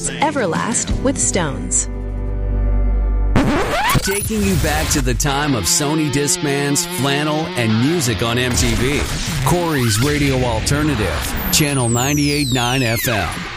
That's Everlast with Stones. Taking you back to the time of Sony Discmans, flannel, and music on MTV. Corey's Radio Alternative, Channel 98.9 FM.